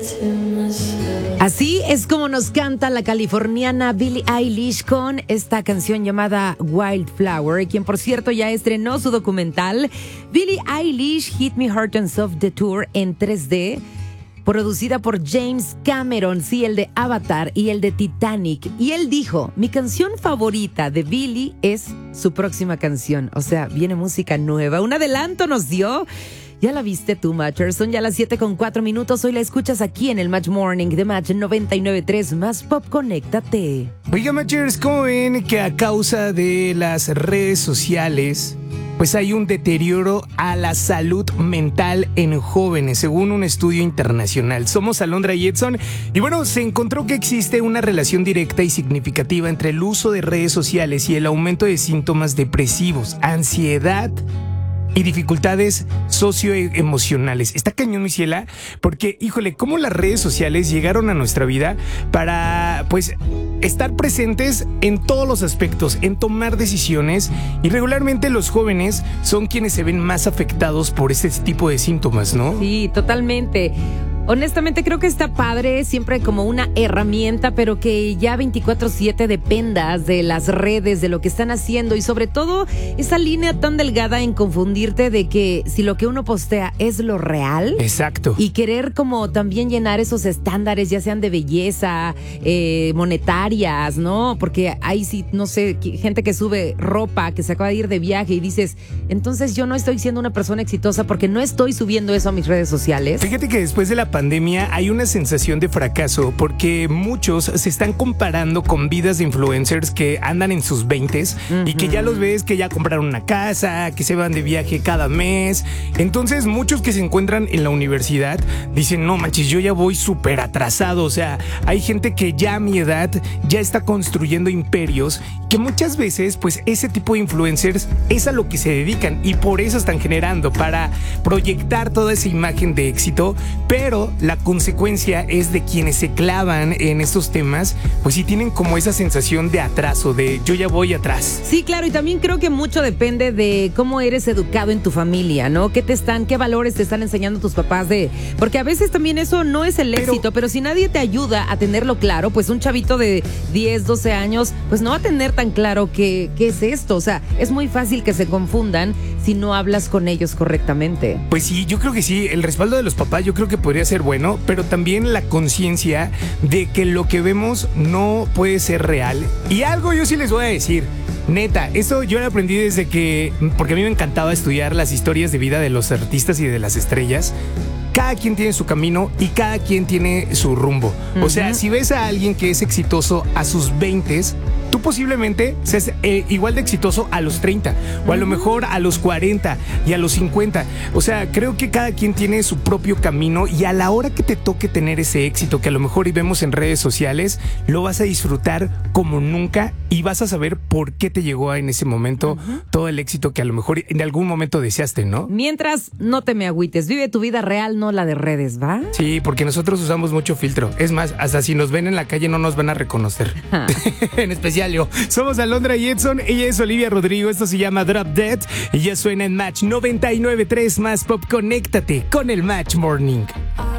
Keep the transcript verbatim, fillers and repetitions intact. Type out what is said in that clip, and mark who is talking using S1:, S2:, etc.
S1: Así es como nos canta la californiana Billie Eilish con esta canción llamada Wildflower, quien por cierto ya estrenó su documental Billie Eilish Hit Me Hard and Soft The Tour en tres D, producida por James Cameron, sí, el de Avatar y el de Titanic. Y él dijo, mi canción favorita de Billie es su próxima canción. O sea, viene música nueva. Un adelanto nos dio. ¿Ya la viste tú, Matcher? Son ya las siete con cuatro minutos. Hoy la escuchas aquí en el Match Morning de Match noventa y nueve punto tres. Más Pop, conéctate.
S2: Oiga, Matchers, ¿cómo ven que a causa de las redes sociales pues hay un deterioro a la salud mental en jóvenes, según un estudio internacional? Somos Alondra y Edson, y bueno, se encontró que existe una relación directa y significativa entre el uso de redes sociales y el aumento de síntomas depresivos, ansiedad y dificultades socioemocionales. Está cañón, mi ciela, porque, híjole, cómo las redes sociales llegaron a nuestra vida para, pues, estar presentes en todos los aspectos, en tomar decisiones, y regularmente los jóvenes son quienes se ven más afectados por este tipo de síntomas, ¿no?
S1: Sí, totalmente. Honestamente creo que está padre, siempre como una herramienta, pero que ya veinticuatro siete dependas de las redes, de lo que están haciendo, y sobre todo esa línea tan delgada en confundirte de que si lo que uno postea es lo real.
S2: Exacto.
S1: Y querer como también llenar esos estándares, ya sean de belleza, eh, monetarias, ¿no? Porque hay, sí, no sé, gente que sube ropa, que se acaba de ir de viaje y dices, entonces yo no estoy siendo una persona exitosa porque no estoy subiendo eso a mis redes sociales.
S2: Fíjate que después de la pandemia hay una sensación de fracaso porque muchos se están comparando con vidas de influencers que andan en sus veintes, uh-huh, y que ya los ves que ya compraron una casa, que se van de viaje cada mes. Entonces muchos que se encuentran en la universidad dicen, no manches, yo ya voy súper atrasado. O sea, hay gente que ya a mi edad ya está construyendo imperios, que muchas veces pues ese tipo de influencers es a lo que se dedican, y por eso están generando, para proyectar toda esa imagen de éxito. Pero la consecuencia es de quienes se clavan en estos temas, pues sí tienen como esa sensación de atraso, de yo ya voy atrás.
S1: Sí, claro, y también creo que mucho depende de cómo eres educado en tu familia, ¿no? ¿Qué te están, qué valores te están enseñando tus papás de? Porque a veces también eso no es el pero, éxito, pero si nadie te ayuda a tenerlo claro, pues un chavito de diez, doce años, pues no va a tener tan claro qué, qué es esto. O sea, es muy fácil que se confundan si no hablas con ellos correctamente.
S2: Pues sí, yo creo que sí, el respaldo de los papás yo creo que podría ser bueno, pero también la conciencia de que lo que vemos no puede ser real. Y algo yo sí les voy a decir, neta, eso yo lo aprendí desde que, porque a mí me encantaba estudiar las historias de vida de los artistas y de las estrellas. Cada quien tiene su camino y cada quien tiene su rumbo. Uh-huh. O sea, si ves a alguien que es exitoso a sus veintes, tú posiblemente seas eh, igual de exitoso a los treinta, o a lo mejor a los cuarenta y a los cincuenta. O sea, creo que cada quien tiene su propio camino, y a la hora que te toque tener ese éxito que a lo mejor vemos en redes sociales, lo vas a disfrutar como nunca, y vas a saber por qué te llegó en ese momento uh-huh. todo el éxito que a lo mejor en algún momento deseaste, ¿no?
S1: Mientras, no te me agüites, vive tu vida real, no la de redes, ¿va?
S2: Sí, porque nosotros usamos mucho filtro. Es más, hasta si nos ven en la calle no nos van a reconocer. Ah. En especial yo. Somos Alondra y Edson, ella es Olivia Rodrigo, esto se llama Drop Dead y ya suena en Match noventa y nueve punto tres. Más Pop, conéctate con el Match Morning.